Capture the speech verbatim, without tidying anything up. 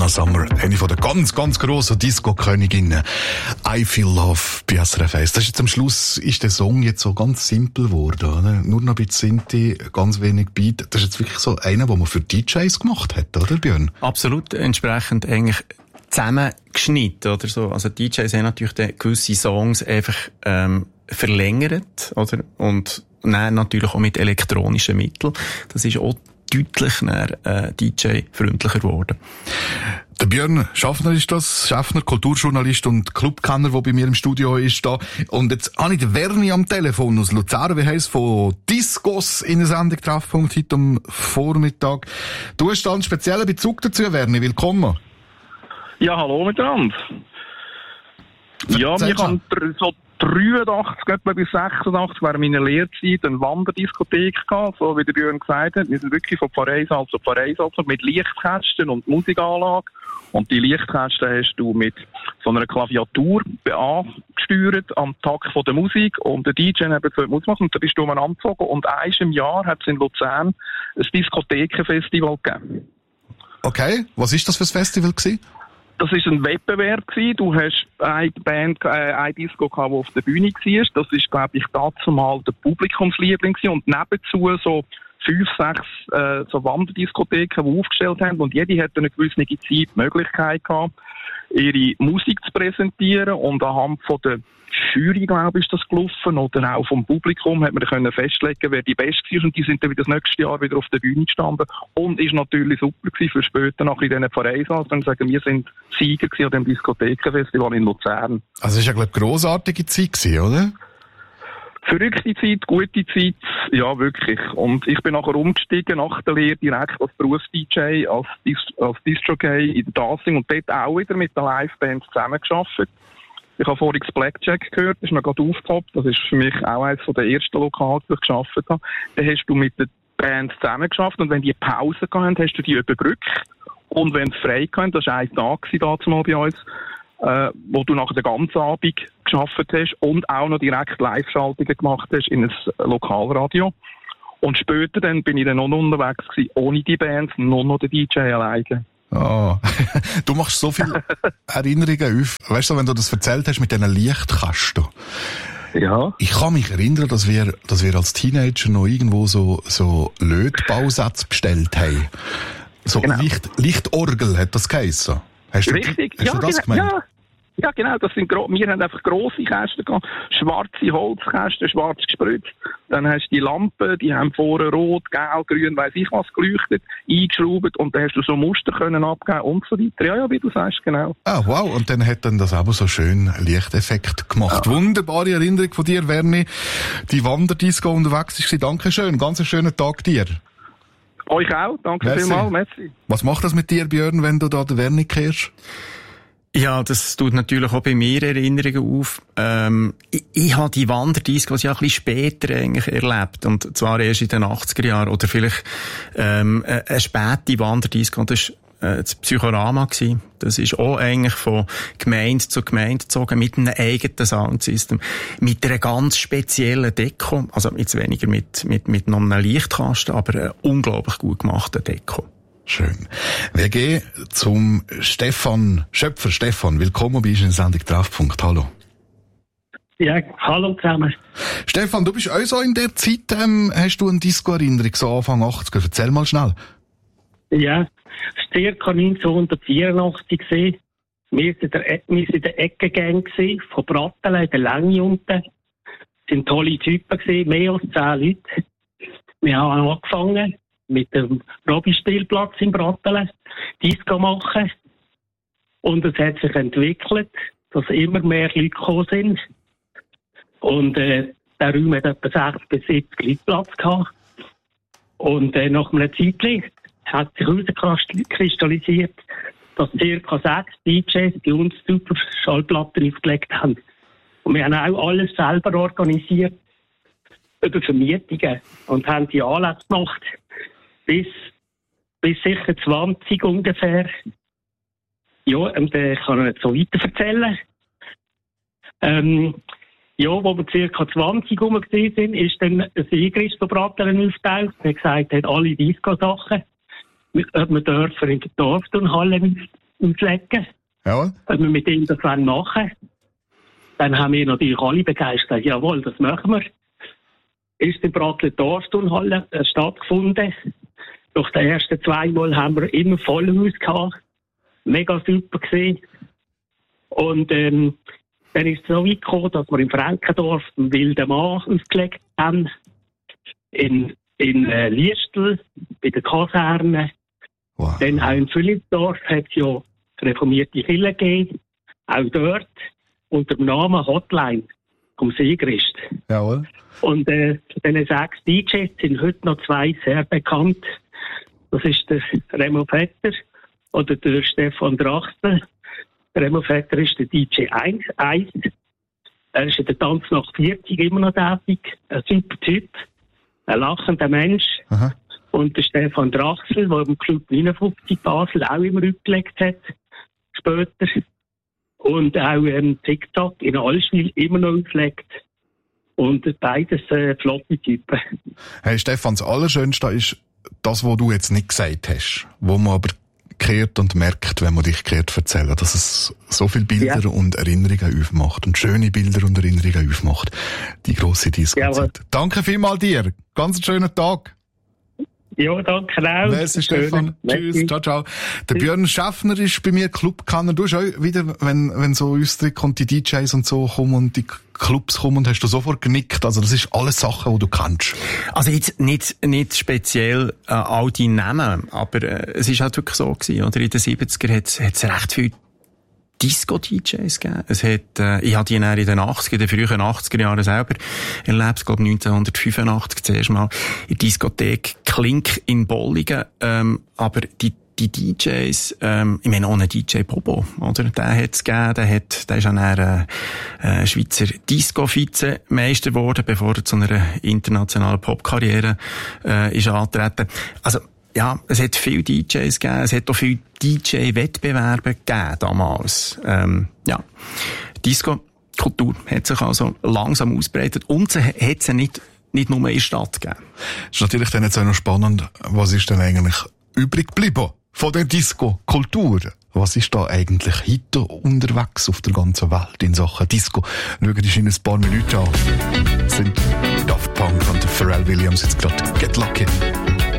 Donna Summer, eine von der ganz, ganz grossen Disco-Königinnen. I Feel Love bei S R F eins. Das ist jetzt am Schluss, ist der Song jetzt so ganz simpel geworden, oder? Nur noch ein bisschen Sinti, ganz wenig Beat. Das ist jetzt wirklich so einer, den man für D Js gemacht hat, oder Björn? Absolut, entsprechend eigentlich zusammengeschnitten, oder so. Also D Js haben natürlich gewisse Songs einfach, ähm, verlängert, oder? Und dann natürlich auch mit elektronischen Mitteln. Das ist auch deutlich näher, äh, D J-freundlicher geworden. Der Björn Schaffner ist das, Schaffner, Kulturjournalist und Clubkenner, der bei mir im Studio ist da. Und jetzt habe ich den Werni am Telefon aus Luzern, wie heisst, von Discos in der Sendung Treffpunkt heute am Vormittag. Du hast da einen speziellen Bezug dazu, Werni, willkommen. Ja, hallo miteinander. Ja, wir haben so dreiundachtzig, etwa bis sechsundachtzig während meiner Lehrzeit eine Wanderdiskothek gehabt, so wie der Björn gesagt hat. Wir sind wirklich von Pfarreisaal zu Pfarreisaal mit Lichtkästen und Musikanlage. Und die Lichtkästen hast du mit so einer Klaviatur angesteuert am Takt von der Musik. Und der D J hat die Musik gemacht und da bist du umeinander gezogen. Und eins im Jahr hat es in Luzern ein Diskothekenfestival gegeben. Okay, was ist das für ein Festival gewesen? Das war ein Wettbewerb gewesen. Du hast eine Band, äh, eine Disco gehabt, die auf der Bühne war. Das war, glaube ich, dazu mal der Publikumsliebling gewesen. Und nebenzu so fünf, sechs, äh, so Wanderdiskotheken, die aufgestellt haben. Und jede hatte eine gewisse Zeit die Möglichkeit gehabt, ihre Musik zu präsentieren. Und anhand von der Jury, glaube ich, ist das gelaufen. Oder auch vom Publikum hat man können festlegen, wer die Beste war. Und die sind dann wieder das nächste Jahr wieder auf der Bühne gestanden. Und ist natürlich super gewesen für später nach in diesen Pfarreisaal. Dann sagen wir sind Sieger gewesen an dem Diskothekenfestival in Luzern. Also es war ja, glaube ich, eine grossartige Zeit gewesen, oder? Verrückte Zeit, gute Zeit, ja, wirklich. Und ich bin nachher umgestiegen nach der Lehre direkt als Berufs-D J, als, Dis- als Disc-Jockey in der Dancing und dort auch wieder mit der Live-Band zusammengearbeitet. Ich habe vorhin das Blackjack gehört, das ist mir gerade aufgepoppt. Das ist für mich auch eines der ersten Lokale, die ich gearbeitet habe. Da hast du mit der Band zusammengearbeitet und wenn die Pause hatten, hast du die überbrückt. Und wenn es frei hatten, das war ein Tag dazu mal bei uns, äh, wo du nachher den ganzen Abend gearbeitet hast und auch noch direkt Live-Schaltungen gemacht hast in ein Lokalradio. Und später dann bin ich dann noch unterwegs gewesen, ohne die Band, nur noch der D J alleine. Oh. Du machst so viele Erinnerungen auf. Weißt du, wenn du das erzählt hast mit diesen Lichtkasten. Ja. Ich kann mich erinnern, dass wir, dass wir als Teenager noch irgendwo so, so Lötbausätze bestellt haben. So genau. Licht, Lichtorgel hat das geheissen. Hast du, Richtig, hast ja, du das genau, gemeint? ja. Ja, genau, das sind gro- wir haben einfach grosse Kästen gehabt, schwarze Holzkästen, schwarz gespritzt. Dann hast du die Lampen, die haben vorne rot, gelb, grün, weiss ich was geleuchtet, eingeschraubt und dann hast du so Muster können abgeben und so weiter. Ja, ja, wie du sagst, genau. Ah, wow, und dann hat dann das aber so schön Lichteffekt gemacht. Ja. Wunderbare Erinnerung von dir, Werni. Die Wanderdisco unterwegs war. Dankeschön, ganz einen schönen Tag dir. Euch auch, danke Merci. vielmals, merci. Was macht das mit dir, Björn, wenn du da den Werni kehrst? Ja, das tut natürlich auch bei mir Erinnerungen auf. Ähm, ich, ich habe die Wanderdiscos ja ein bisschen später eigentlich erlebt. Und zwar erst in den achtziger Jahren. Oder vielleicht, ähm, eine späte Wanderdisco. Das war äh, das Psychorama gewesen. Das ist auch eigentlich von Gemeinde zu Gemeinde gezogen mit einem eigenen Soundsystem. Mit einer ganz speziellen Deko. Also jetzt weniger mit, mit, mit noch einem Lichtkasten, aber eine unglaublich gut gemachte Deko. Schön. Wir gehen zum Stefan Schöpfer. Stefan, willkommen bei uns in der Sendung Treffpunkt. Hallo. Ja, hallo zusammen. Stefan, du bist auch so in der Zeit, ähm, hast du eine Disco-Erinnerung, so Anfang achtziger? Erzähl mal schnell. Ja, es war circa neunzehnhundertvierundachtzig. Wir waren in der, wir in der Ecke-Gang von Brattelen in der Länge unten. Es waren tolle Typen, mehr als zehn Leute. Wir haben angefangen mit dem Robby-Spielplatz in Brattelen Disco machen. Und es hat sich entwickelt, dass immer mehr Leute gekommen sind. Und äh, der Raum hat etwa sechzig bis siebzig Leute Platz gehabt. Und äh, nach einer Zeit hat sich herauskristallisiert, dass ca. sechs D Js bei uns super Schallplatten aufgelegt haben. Und wir haben auch alles selber organisiert über Vermietungen und haben die Anlässe gemacht. Bis, bis sicher zwanzig ungefähr. Ja, und äh, ich kann nicht so weiter erzählen. Ähm, ja, wo wir ca. zwanzig rum waren, ist dann ein Sigrist von Brattelen aufgetaucht. Er hat gesagt, er hat alle Disco-Sachen. Wir, wir dürfen in der Dorfturnhalle auslegen, Jawohl. wenn wir mit ihm das machen wollen. Dann haben wir natürlich alle begeistert. Jawohl, das machen wir. Ist in Bratler Dorfsturnhalle äh, stattgefunden. Durch die ersten zwei Mal haben wir immer Vollhaus gehabt. Mega super gesehen. Und ähm, dann ist es so weit gekommen, dass wir in Frankendorf einen wilden Mann ausgelegt haben. In, in äh, Liestel, bei der Kaserne. Wow. Dann auch in Philippsdorf hat es ja reformierte Kirche gegeben. Auch dort unter dem Namen Hotline vom Seegrist. Jawohl. Und äh, von diesen sechs D Js sind heute noch zwei sehr bekannt. Das ist der Remo Vetter oder der Stefan Drachsel. Der Remo Vetter ist der D J eins. Er ist in der Tanznacht vierzig immer noch tätig. Ein super Typ. Ein lachender Mensch. Aha. Und der Stefan Drachsel, der im Club neunundfünfzig Basel auch immer rückgelegt hat. Später. Und auch ähm, TikTok in Allschwil immer noch auflegt. Und beides äh, flotte Typen. Hey Stefan, das Allerschönste ist das, was du jetzt nicht gesagt hast, wo man aber kehrt und merkt, wenn man dich kehrt erzählen, dass es so viele Bilder ja. und Erinnerungen aufmacht und schöne Bilder und Erinnerungen aufmacht. Die grosse Disco-Zeit. Ja, danke vielmals dir. Ganz einen schönen Tag. Ja, danke auch. Merci Stefan. Tschüss. Ciao, ciao. Der Björn Schaffner ist bei mir Clubkanner. Du hast auch wieder, wenn, wenn so Österreich und die D Js und so kommen und die Clubs kommen, und hast du sofort genickt. Also das ist alles Sachen, die du kennst. Also jetzt nicht, nicht speziell äh, all die Namen, aber äh, es ist halt wirklich so gewesen, oder? In den siebziger hat es recht viel Disco-D Js gegeben. Es hat, äh, ich hatte die dann in den achtziger, in den frühen achtziger Jahren selber erlebt, ich glaube neunzehnhundertfünfundachtzig zuerst mal in der Diskothek Klink in Bolligen, ähm, aber die die D Js, ähm, ich meine, ohne D J Bobo, oder? Den hat's gegeben, der hat, der ist dann ein äh, Schweizer Disco-Vizemeister geworden, bevor er zu einer internationalen Popkarriere äh, ist angetreten. Also, ja, es hat viele D Js gegeben, es hat auch viele D J-Wettbewerbe gegeben damals. Ähm, ja, Disco-Kultur hat sich also langsam ausbreitet und sie hat sie nicht, nicht nur in der Stadt gegeben. Das ist natürlich dann jetzt auch noch spannend, was ist denn eigentlich übrig geblieben von der Disco-Kultur? Was ist da eigentlich heute unterwegs auf der ganzen Welt in Sachen Disco? Schauen wir in ein paar Minuten an. Das sind Daft Punk und Pharrell Williams jetzt gerade. Get Lucky.